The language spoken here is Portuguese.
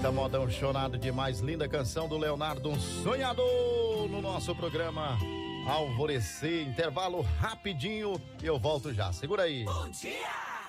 Eita, modão chorado demais, linda canção do Leonardo, um sonhador, no nosso programa Alvorecer. Intervalo rapidinho e eu volto já, segura aí. Bom dia!